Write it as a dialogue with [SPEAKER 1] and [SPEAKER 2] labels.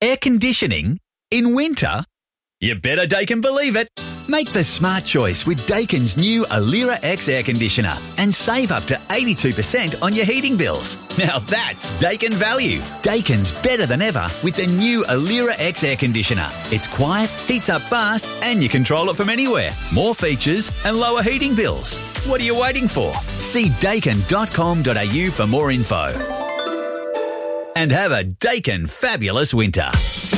[SPEAKER 1] Air conditioning? In winter? You better Daikin believe it. Make the smart choice with Daikin's new Alira X air conditioner and save up to 82% on your heating bills. Now that's Daikin value. Daikin's better than ever with the new Alira X air conditioner. It's quiet, heats up fast, and you control it from anywhere. More features and lower heating bills. What are you waiting for? See daikin.com.au for more info. And have a Daikin fabulous winter.